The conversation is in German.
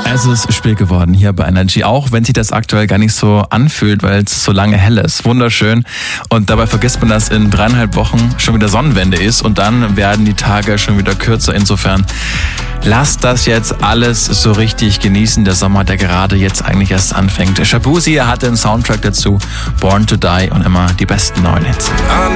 Es ist spät geworden hier bei Energy, auch wenn sich das aktuell gar nicht so anfühlt, weil es so lange hell ist. Wunderschön. Und dabei vergisst man, dass in 3,5 Wochen schon wieder Sonnenwende ist und dann werden die Tage schon wieder kürzer. Insofern lasst das jetzt alles so richtig genießen. Der Sommer, der gerade jetzt eigentlich erst anfängt. Shaboozey hat den Soundtrack dazu, Born to Die, und immer die besten neuen Hits.